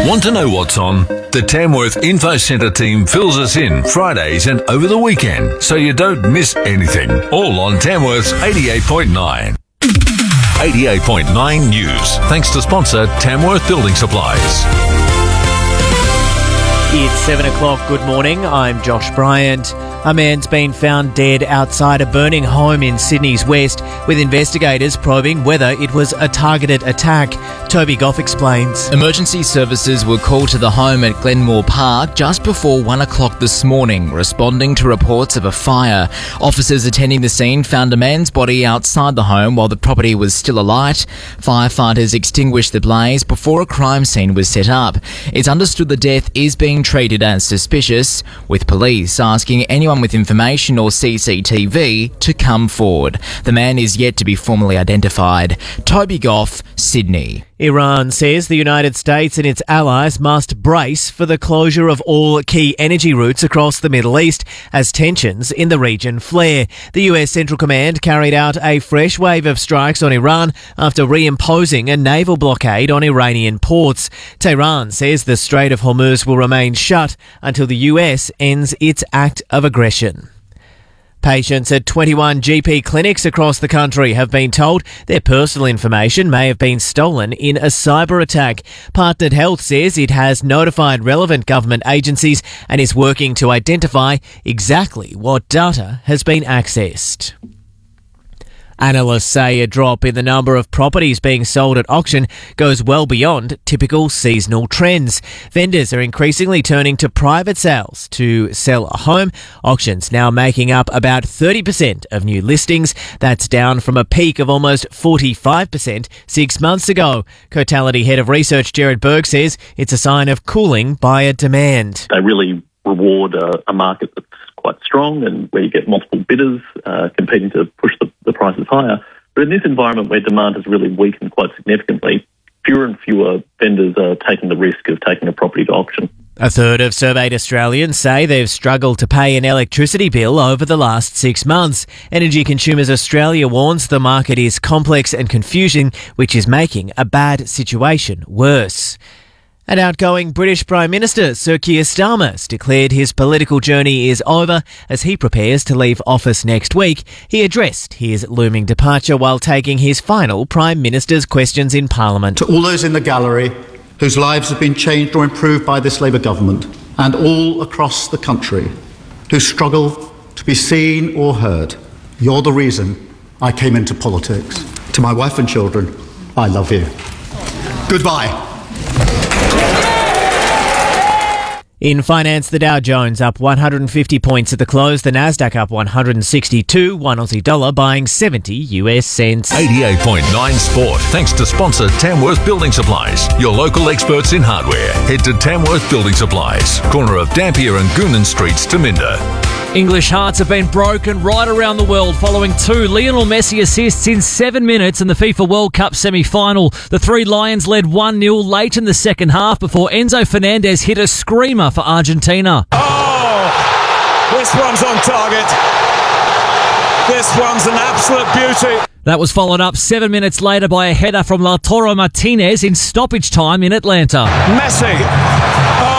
Want to know what's on? The Tamworth Info Centre team fills us in Fridays and over the weekend, so you don't miss anything. All on Tamworth's 88.9. 88.9 News. Thanks to sponsor Tamworth Building Supplies. It's 7 o'clock. Good morning. I'm Josh Bryant. A man's been found dead outside a burning home in Sydney's west, with investigators probing whether it was a targeted attack. Toby Goff explains. Emergency services were called to the home at Glenmore Park just before 1 o'clock this morning, responding to reports of a fire. Officers attending the scene found a man's body outside the home while the property was still alight. Firefighters extinguished the blaze before a crime scene was set up. It's understood the death is being treated as suspicious, with police asking anyone with information or CCTV to come forward. The man is yet to be formally identified. Toby Goff, Sydney. Iran says the United States and its allies must brace for the closure of all key energy routes across the Middle East as tensions in the region flare. The US Central Command carried out a fresh wave of strikes on Iran after reimposing a naval blockade on Iranian ports. Tehran says the Strait of Hormuz will remain shut until the US ends its act of aggression. Patients at 21 GP clinics across the country have been told their personal information may have been stolen in a cyber attack. Partnered Health says it has notified relevant government agencies and is working to identify exactly what data has been accessed. Analysts say a drop in the number of properties being sold at auction goes well beyond typical seasonal trends. Vendors are increasingly turning to private sales to sell a home. Auctions now making up about 30% of new listings. That's down from a peak of almost 45% 6 months ago. Cotality Head of Research Gerard Berg says it's a sign of cooling buyer demand. They really reward a market that's quite strong and where you get multiple bidders competing to push the prices higher. But in this environment where demand has really weakened quite significantly, fewer and fewer vendors are taking the risk of taking a property to auction. A third of surveyed Australians say they've struggled to pay an electricity bill over the last 6 months. Energy Consumers Australia warns the market is complex and confusing, which is making a bad situation worse. An outgoing British Prime Minister, Sir Keir Starmer, has declared his political journey is over as he prepares to leave office next week. He addressed his looming departure while taking his final Prime Minister's questions in Parliament. To all those in the gallery whose lives have been changed or improved by this Labour government, and all across the country who struggle to be seen or heard, you're the reason I came into politics. To my wife and children, I love you. Goodbye. In finance, the Dow Jones up 150 points at the close. The Nasdaq up 162, one Aussie dollar buying 70 US cents. 88.9 Sport. Thanks to sponsor Tamworth Building Supplies, your local experts in hardware. Head to Tamworth Building Supplies, corner of Dampier and Goonan Streets, Taminda. English hearts have been broken right around the world following 2 Lionel Messi assists in 7 minutes in the FIFA World Cup semi-final. The Three Lions led 1-0 late in the second half before Enzo Fernandez hit a screamer for Argentina. Oh, this one's on target. This one's an absolute beauty. That was followed up 7 minutes later by a header from Lautaro Martinez in stoppage time in Atlanta. Messi.